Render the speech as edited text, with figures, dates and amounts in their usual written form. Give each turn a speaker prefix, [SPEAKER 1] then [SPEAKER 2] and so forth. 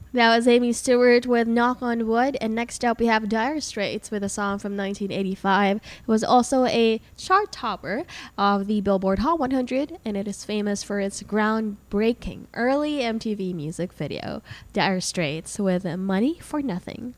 [SPEAKER 1] That was Amy Stewart with Knock on Wood. And next up, we have Dire Straits with a song from 1985. It was also a chart topper of the Billboard Hot 100, and it is famous for its groundbreaking early MTV music video. Dire Straits with Money for Nothing.